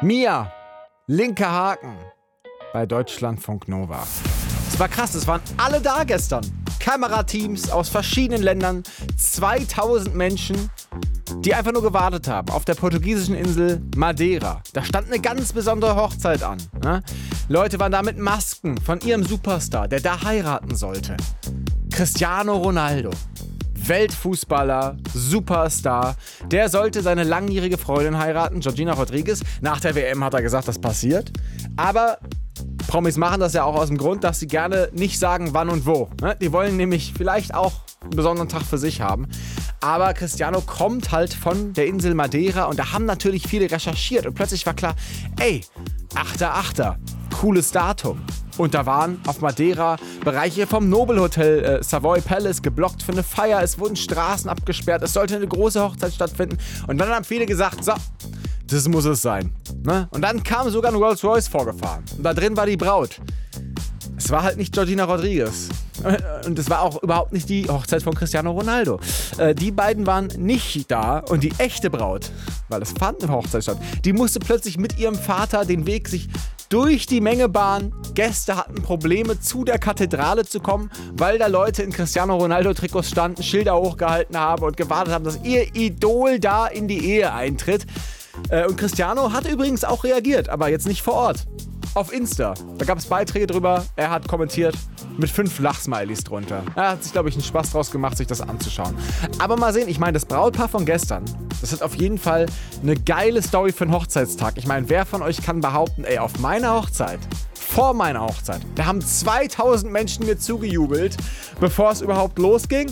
Mia, linker Haken bei Deutschlandfunk Nova. Es war krass, es waren alle da gestern. Kamerateams aus verschiedenen Ländern, 2000 Menschen, die einfach nur gewartet haben auf der portugiesischen Insel Madeira. Da stand eine ganz besondere Hochzeit an. Ne? Leute waren da mit Masken von ihrem Superstar, der da heiraten sollte. Cristiano Ronaldo, Weltfußballer, Superstar, der sollte seine langjährige Freundin heiraten, Georgina Rodriguez. Nach der WM hat er gesagt, das passiert. Aber Promis machen das ja auch aus dem Grund, dass sie gerne nicht sagen, wann und wo. Ne? Die wollen nämlich vielleicht auch einen besonderen Tag für sich haben. Aber Cristiano kommt halt von der Insel Madeira und da haben natürlich viele recherchiert. Und plötzlich war klar, ey, 8.8., cooles Datum. Und da waren auf Madeira Bereiche vom Nobelhotel Savoy Palace geblockt für eine Feier. Es wurden Straßen abgesperrt. Es sollte eine große Hochzeit stattfinden. Und dann haben viele gesagt, so, das muss es sein. Ne? Und dann kam sogar ein Rolls-Royce vorgefahren. Und da drin war die Braut. Es war halt nicht Georgina Rodriguez. Und es war auch überhaupt nicht die Hochzeit von Cristiano Ronaldo. Die beiden waren nicht da. Und die echte Braut, weil es fand eine Hochzeit statt, die musste plötzlich mit ihrem Vater den Weg sich durch die Menge bahnen. Gäste hatten Probleme, zu der Kathedrale zu kommen, weil da Leute in Cristiano Ronaldo-Trikots standen, Schilder hochgehalten haben und gewartet haben, dass ihr Idol da in die Ehe eintritt. Und Cristiano hat übrigens auch reagiert, aber jetzt nicht vor Ort. Auf Insta. Da gab es Beiträge drüber. Er hat kommentiert mit 5 Lachsmileys drunter. Er hat sich, glaube ich, einen Spaß draus gemacht, sich das anzuschauen. Aber mal sehen, ich meine, das Brautpaar von gestern, das ist auf jeden Fall eine geile Story für einen Hochzeitstag. Ich meine, wer von euch kann behaupten, ey, auf meiner Hochzeit, vor meiner Hochzeit, da haben 2000 Menschen mir zugejubelt, bevor es überhaupt losging.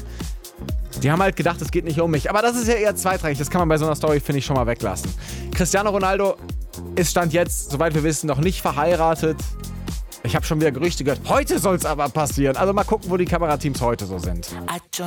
Die haben halt gedacht, es geht nicht um mich. Aber das ist ja eher zweitrangig. Das kann man bei so einer Story, finde ich, schon mal weglassen. Cristiano Ronaldo ist Stand jetzt, soweit wir wissen, noch nicht verheiratet. Ich habe schon wieder Gerüchte gehört. Heute soll es aber passieren. Also mal gucken, wo die Kamerateams heute so sind.